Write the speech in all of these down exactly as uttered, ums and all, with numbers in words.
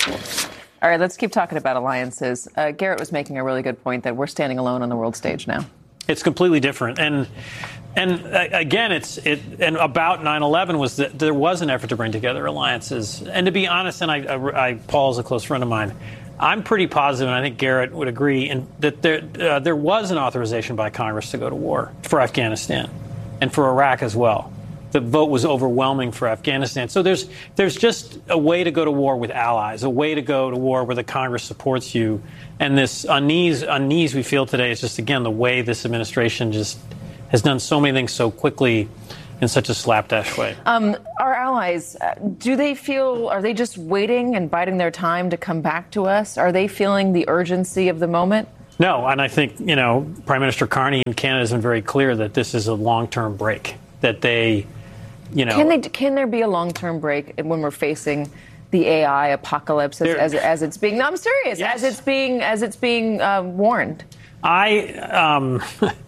All right, let's keep talking about alliances. Uh, Garrett was making a really good point that we're standing alone on the world stage now. It's completely different. And and uh, again, it's it and about nine eleven was that there was an effort to bring together alliances. And to be honest, and I, I, I Paul's a close friend of mine, I'm pretty positive, and I think Garrett would agree, in, that there uh, there was an authorization by Congress to go to war for Afghanistan and for Iraq as well. The vote was overwhelming for Afghanistan. So there's there's just a way to go to war with allies, a way to go to war where the Congress supports you. And this unease, unease we feel today is just, again, the way this administration just has done so many things so quickly in such a slapdash way. Um, our allies, uh, do they feel, are they just waiting and biding their time to come back to us? Are they feeling the urgency of the moment? No, and I think, you know, Prime Minister Carney in Canada has been very clear that this is a long-term break, that they, you know. Can they? Can there be a long-term break when we're facing the A I apocalypse as, as, as it's being? No, I'm serious. Yes. As it's being as it's being uh, warned. I um,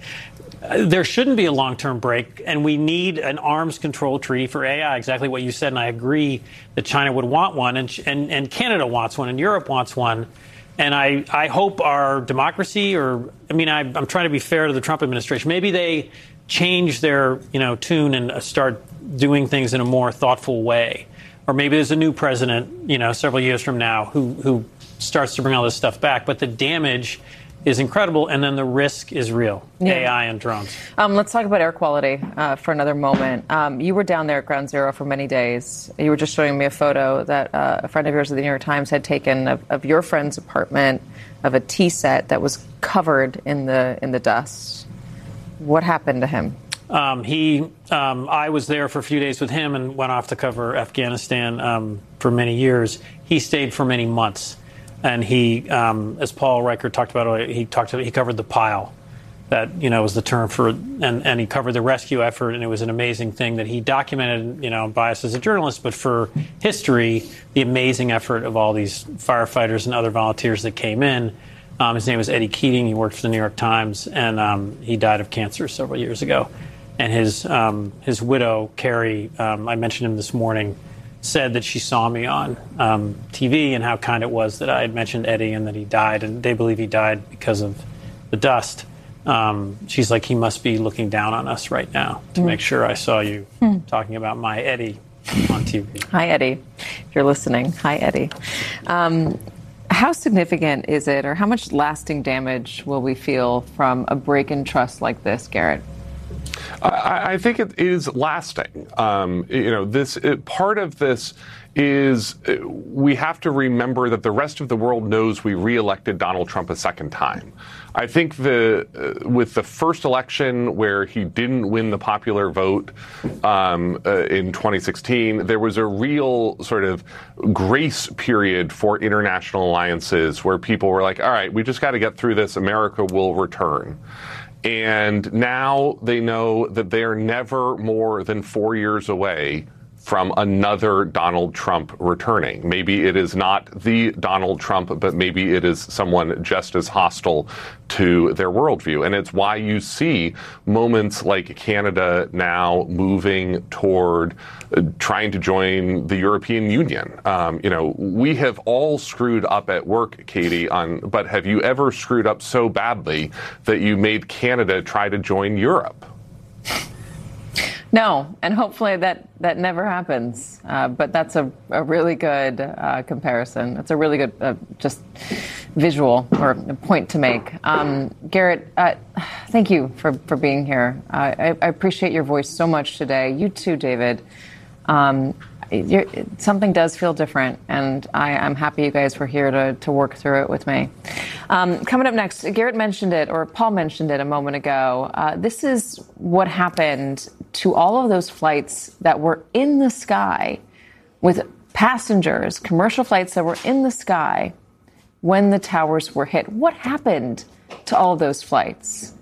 there shouldn't be a long-term break, and we need an arms control treaty for A I. Exactly what you said, and I agree that China would want one, and and, and Canada wants one, and Europe wants one. And I, I hope our democracy, or I mean, I, I'm trying to be fair to the Trump administration. Maybe they change their, you know, tune and start doing things in a more thoughtful way. Or maybe there's a new president, you know, several years from now who who starts to bring all this stuff back. But the damage is incredible, and then the risk is real. Yeah. A I and drones. Um, let's talk about air quality uh, for another moment. Um, you were down there at Ground Zero for many days. You were just showing me a photo that uh, a friend of yours at the New York Times had taken of, of your friend's apartment, of a tea set that was covered in the in the dust. What happened to him? Um, he, um, I was there for a few days with him and went off to cover Afghanistan um, for many years. He stayed for many months, and he, um, as Paul Reichert talked about, he talked about, he covered the pile. That, you know, was the term for, and, and he covered the rescue effort, and it was an amazing thing that he documented. You know, I'm biased as a journalist, but for history, the amazing effort of all these firefighters and other volunteers that came in. Um, his name was Eddie Keating. He worked for the New York Times, and um, he died of cancer several years ago. And his um, his widow, Carrie, um, I mentioned him this morning, said that she saw me on um, T V and how kind it was that I had mentioned Eddie and that he died. And they believe he died because of the dust. Um, she's like, he must be looking down on us right now to mm. make sure I saw you mm. talking about my Eddie on T V. Hi, Eddie. If you're listening. Hi, Eddie. Um, how significant is it, or how much lasting damage will we feel from a break in trust like this, Garrett? I, I think it is lasting. Um, you know, this it, part of this is uh, we have to remember that the rest of the world knows we reelected Donald Trump a second time. I think the uh, with the first election where he didn't win the popular vote um, uh, in twenty sixteen, there was a real sort of grace period for international alliances where people were like, all right, we just got to get through this. America will return. And now they know that they are never more than four years away from another Donald Trump returning. Maybe it is not the Donald Trump, but maybe it is someone just as hostile to their worldview. And it's why you see moments like Canada now moving toward uh, trying to join the European Union. Um, you know, we have all screwed up at work, Katie, on, but have you ever screwed up so badly that you made Canada try to join Europe? No, and hopefully that, that never happens. Uh, but that's a, a really good uh, comparison. It's a really good uh, just visual or point to make. Um, Garrett, uh, thank you for, for being here. Uh, I, I appreciate your voice so much today. You too, David. Um, you're, something does feel different, and I, I'm happy you guys were here to, to work through it with me. Um, coming up next, Garrett mentioned it, or Paul mentioned it a moment ago. Uh, this is what happened to all of those flights that were in the sky with passengers, commercial flights that were in the sky when the towers were hit. What happened to all of those flights?